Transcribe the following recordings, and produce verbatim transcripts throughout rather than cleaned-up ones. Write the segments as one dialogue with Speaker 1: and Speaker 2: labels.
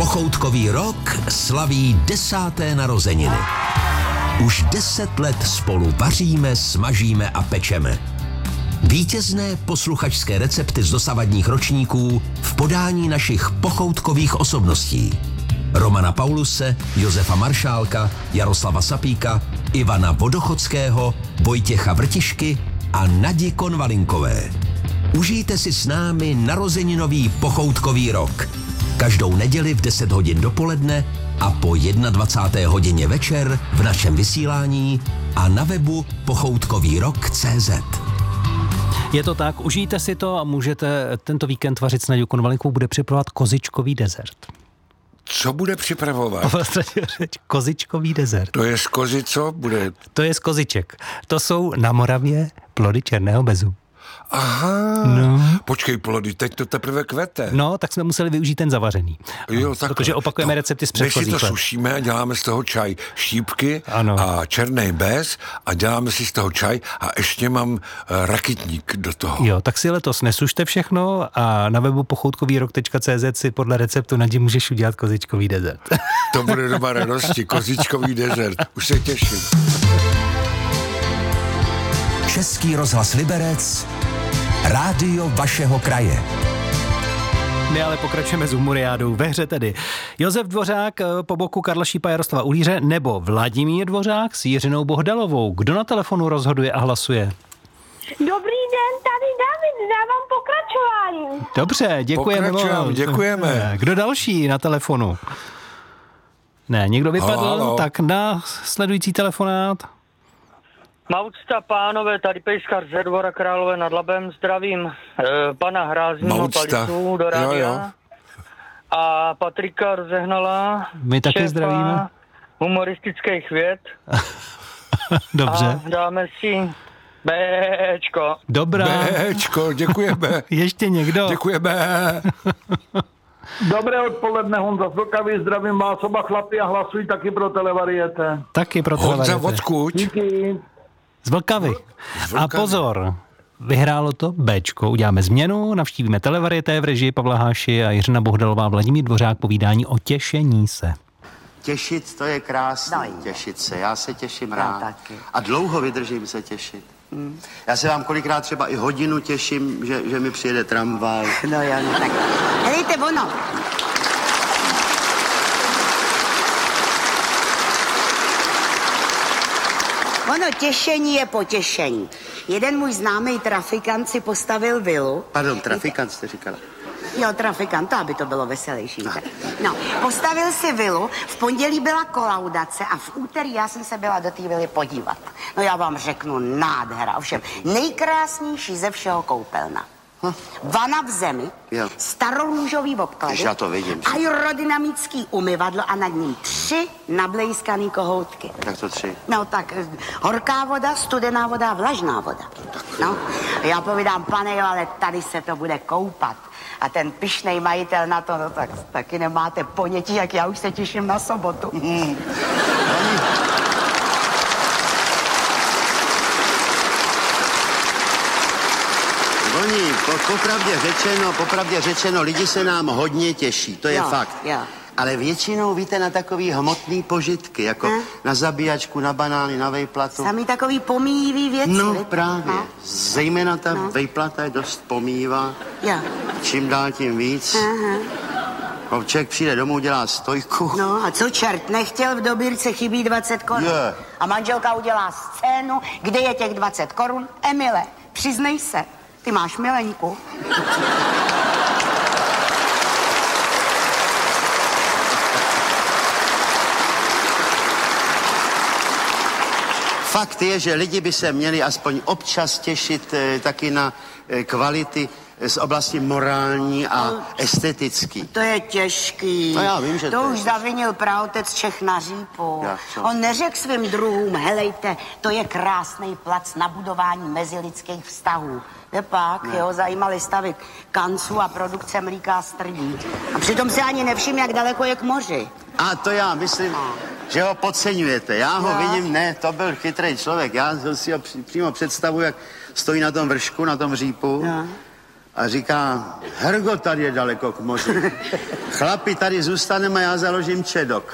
Speaker 1: Pochoutkový rok slaví desáté narozeniny. Už deset let spolu vaříme, smažíme a pečeme. Vítězné posluchačské recepty z dosavadních ročníků v podání našich pochoutkových osobností. Romana Pauluse, Josefa Maršálka, Jaroslava Sapíka, Ivana Vodochodského, Vojtěcha Vrtišky a Nadi Konvalinkové. Užijte si s námi narozeninový pochoutkový rok. Každou neděli v deset hodin dopoledne a po dvacáté jedné hodině večer v našem vysílání a na webu pochoutkový rok tečka cé zet.
Speaker 2: Je to tak, užijte si to a můžete tento víkend vařit s Naďou Konvalinkou, bude připravovat kozičkový dezert.
Speaker 3: Co bude připravovat?
Speaker 2: Kozičkový dezert.
Speaker 3: To je z kozy, co bude?
Speaker 2: To je z koziček. To jsou na Moravě plody černého bezu.
Speaker 3: Aha,
Speaker 2: no.
Speaker 3: Počkej, plody, teď to teprve kvete.
Speaker 2: No, tak jsme museli využít ten zavařený.
Speaker 3: Jo, tak.
Speaker 2: Protože opakujeme to, recepty z předchozích let.
Speaker 3: My si to sušíme a děláme z toho čaj šípky
Speaker 2: ano.
Speaker 3: a černý bez a děláme si z toho čaj a ještě mám uh, rakitník do toho.
Speaker 2: Jo, tak si letos nesušte všechno a na webu pochoutkový rok tečka cé zet si podle receptu Nadi můžeš udělat kozičkový dezert.
Speaker 3: To bude doba radosti, kozičkový dezert. Už se těším.
Speaker 1: Český rozhlas Liberec, rádio vašeho kraje.
Speaker 2: My ale pokračujeme s humoriádou ve hře tedy. Josef Dvořák po boku Karla Šípa, Jaroslava Ulíře nebo Vladimír Dvořák s Jiřinou Bohdalovou. Kdo na telefonu rozhoduje a hlasuje?
Speaker 4: Dobrý den, tady David, dávám pokračování.
Speaker 2: Dobře, děkujeme.
Speaker 3: Pokračujeme, děkujeme.
Speaker 2: Kdo další na telefonu? Ne, někdo vypadl, halo, halo. Tak na sledující telefonát.
Speaker 5: Maucta, pánové, tady Pejskař ze Dvora Králové nad Labem, zdravím e, pana Hrázního Palicu do rádia jo, jo. a Patrika Rozehnala,
Speaker 2: my taky zdravíme.
Speaker 5: Humoristických věd.
Speaker 2: Dobře.
Speaker 5: A dáme si Béčko.
Speaker 2: Dobrá.
Speaker 3: Béčko, děkujeme.
Speaker 2: Ještě někdo?
Speaker 3: Děkujeme.
Speaker 6: Dobré odpoledne, Honza Vlkavý, zdravím vás oba chlapi a hlasují taky pro Televariete.
Speaker 2: Taky pro Televariete.
Speaker 3: Honza, odkud?
Speaker 6: Díky.
Speaker 2: Z Vlkavy. A pozor, vyhrálo to Béčko. Uděláme změnu, navštívíme Televariete v režii Pavla Háši a Jiřina Bohdalová, Vladimír Dvořák, povídání o těšení se.
Speaker 7: Těšit, to je krásné, no, těšit se. Já se těším rád. Taky. A dlouho vydržím se těšit. Hmm. Já se vám kolikrát třeba i hodinu těším, že, že mi přijede tramvaj.
Speaker 8: No jo, no tak. Helejte, ono. Ono těšení je potěšení. Jeden můj známý trafikant si postavil vilu.
Speaker 7: Pardon, trafikant jste říkala.
Speaker 8: Jo, trafikant, to aby to bylo veselější. No. no, postavil si vilu, v pondělí byla kolaudace a v úterý já jsem se byla do té vily podívat. No já vám řeknu, nádhera, ovšem nejkrásnější ze všeho koupelna. Hm. Vana v zemi, jo. Starorůžový obklady,
Speaker 7: já to vidím.
Speaker 8: aerodynamický umyvadlo a nad ním tři nablejskaný kohoutky.
Speaker 7: Jak to tři?
Speaker 8: No tak horká voda, studená voda a vlažná voda. No, já povídám, pane jo, ale tady se to bude koupat. A ten pyšnej majitel na to, no tak taky nemáte ponětí, jak já už se těším na sobotu. Hmm.
Speaker 7: Oni, po, popravdě řečeno, popravdě řečeno, lidi se nám hodně těší, to je
Speaker 8: jo,
Speaker 7: fakt.
Speaker 8: Jo.
Speaker 7: Ale většinou víte na takový hmotný požitky, jako hm? na zabíjačku, na banány, na vejplatu.
Speaker 8: Samý takový pomíjivý věci.
Speaker 7: No
Speaker 8: víte?
Speaker 7: právě. No. Zejména ta no. vejplata je dost pomíjivá.
Speaker 8: Jo.
Speaker 7: Čím dál tím víc. Aha. Člověk přijde domů, dělá stojku.
Speaker 8: No a co čert nechtěl, v dobírce chybí dvacet korun.
Speaker 7: Je.
Speaker 8: A manželka udělá scénu, kde je těch dvacet korun. Emile, přiznej se, ty máš milenku.
Speaker 7: Fakt je, že lidi by se měli aspoň občas těšit e, taky na e, kvality z oblasti morální a no, estetický.
Speaker 8: To je těžký.
Speaker 7: No já vím, že
Speaker 8: to,
Speaker 7: to
Speaker 8: už zavinil praotec Čech na Řípu.
Speaker 7: Já,
Speaker 8: On neřekl svým druhům, helejte, to je krásný plac na budování mezilidských vztahů. Nepak, ne. jeho zajímali stavit kanclu a produkce mlíka a strdí. A přitom se ani nevšim, jak daleko je k moři.
Speaker 7: A to já myslím, no. že ho podceňujete. Já ho no. vidím, ne, to byl chytrý člověk. Já si ho přímo představuji, jak stojí na tom vršku, na tom Řípu. No. A říká, Hergo, tady je daleko k moři. Chlapi, tady zůstaneme, já založím čedok.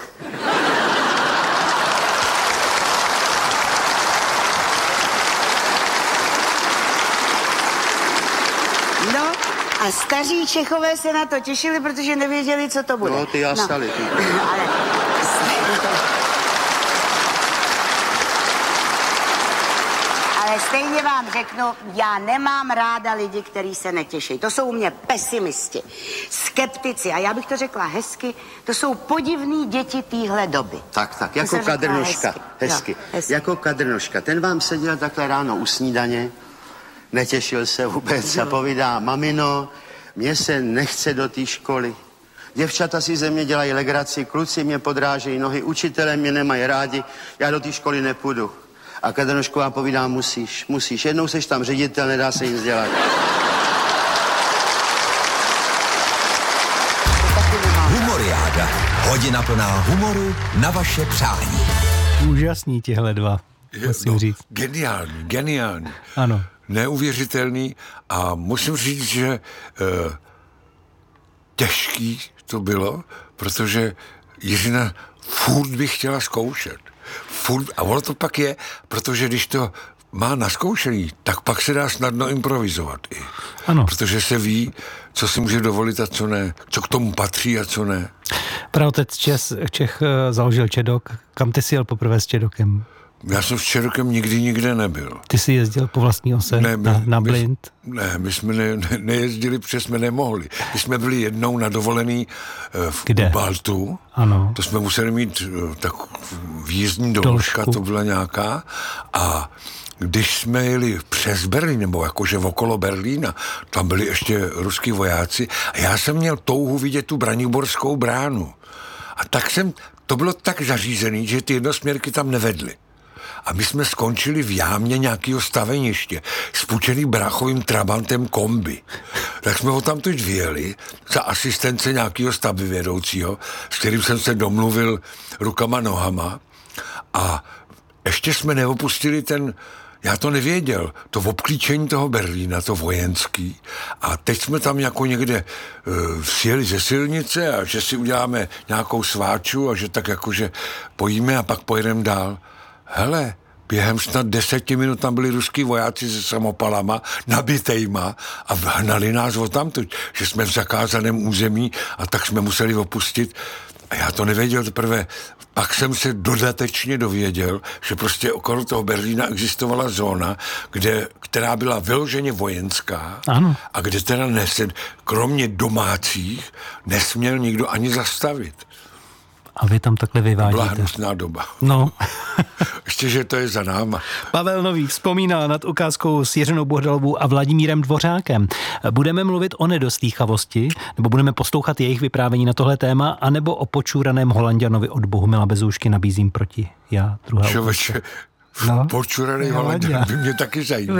Speaker 8: No, a staří Čechové se na to těšili, protože nevěděli, co to bude.
Speaker 7: No, ty já stali. Ty.
Speaker 8: Ale... Ale stejně vám řeknu, já nemám ráda lidi, kteří se netěší. To jsou u mě pesimisti, skeptici a já bych to řekla hezky, to jsou podivný děti téhle doby.
Speaker 7: Tak, tak, jako Kadrnoška, hezky. Hezky. Jo, hezky. Jako Kadrnoška. Ten vám seděl takhle ráno u snídaně, netěšil se vůbec a povídá, mamino, mně se nechce do té školy. Děvčata si ze mě dělají legraci, kluci mě podrážejí nohy, učitelé mě nemají rádi, já do té školy nepůjdu. A Kadrnošková povídá, musíš, musíš. Jednou seš tam ředitel, nedá se nic dělat.
Speaker 1: Humoriáda. Hodina plná humoru na vaše přání.
Speaker 2: Úžasní tihle dva, musím no, říct.
Speaker 3: Geniální, geniální.
Speaker 2: Ano.
Speaker 3: Neuvěřitelný a musím říct, že e, těžký to bylo, protože Jiřina furt by chtěla zkoušet. Furt, a ono to pak je, protože když to má naskoušený, tak pak se dá snadno improvizovat i.
Speaker 2: Ano.
Speaker 3: Protože se ví, co si může dovolit a co ne, co k tomu patří a co ne.
Speaker 2: Praotec Čech, Čech založil čedok. Kam ty jsi jel poprvé s čedokem?
Speaker 3: Já jsem s čedokem nikdy nikde nebyl.
Speaker 2: Ty jsi jezdil po vlastní ose
Speaker 3: ne, my,
Speaker 2: na, na Blind?
Speaker 3: My, ne, my jsme ne, ne, nejezdili, protože jsme nemohli. My jsme byli jednou na dovolený v
Speaker 2: Kde?
Speaker 3: Baltu.
Speaker 2: Ano.
Speaker 3: To jsme museli mít tak výjezdní doložka, to byla nějaká. A když jsme jeli přes Berlín, nebo jakože okolo Berlína, tam byli ještě ruský vojáci a já jsem měl touhu vidět tu Braniborskou bránu. A tak jsem, to bylo tak zařízený, že ty jednosměrky tam nevedly. A my jsme skončili v jámě nějakého staveniště s půjčeným bráchovým trabantem kombi. Tak jsme ho tam teď vyjeli za asistence nějakého stavbyvedoucího, s kterým jsem se domluvil rukama nohama a ještě jsme neopustili ten, já to nevěděl, to obklíčení toho Berlína, to vojenský. A teď jsme tam jako někde uh, sjeli ze silnice a že si uděláme nějakou sváču a že tak jakože pojíme a pak pojedeme dál. Hele, během snad deseti minut tam byli ruský vojáci se samopalama, nabitejma a hnali nás odtamtud, že jsme v zakázaném území a tak jsme museli opustit. A já to nevěděl teprve. Pak jsem se dodatečně dověděl, že prostě okolo toho Berlína existovala zóna, kde, která byla vyloženě vojenská.
Speaker 2: Ano.
Speaker 3: A kde teda nesed, kromě domácích nesměl nikdo ani zastavit.
Speaker 2: A vy tam takhle vyvádíte.
Speaker 3: Byla hnusná doba.
Speaker 2: No.
Speaker 3: Ještě, že to je za náma.
Speaker 2: Pavel Nový vzpomíná nad ukázkou s Jiřinou Bohdalovou a Vladimírem Dvořákem. Budeme mluvit o nedoslýchavosti, nebo budeme poslouchat jejich vyprávění na tohle téma, anebo o počůraném Holanďanovi od Bohumila Bezoušky nabízím proti já, druhá
Speaker 3: Čověče, no. Počuraný Holanďan by mě taky zajímal.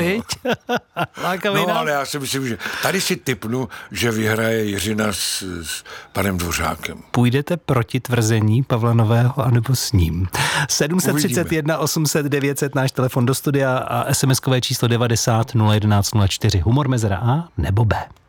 Speaker 3: No, ale já si myslím, že tady si tipnu, že vyhraje Jiřina s, s panem Dvořákem.
Speaker 2: Půjdete proti tvrzení Pavla Nového, anebo s ním? sedm set třicet jedna osm set devět set náš telefon do studia a es em eskové číslo devadesát nula jedenáct nula čtyři. Humor mezera A nebo B.